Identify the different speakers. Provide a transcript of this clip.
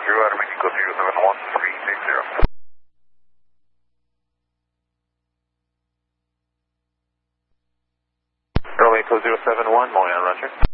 Speaker 1: Drew out of Mexico 071360. Romeo 071, Moyan, Roger.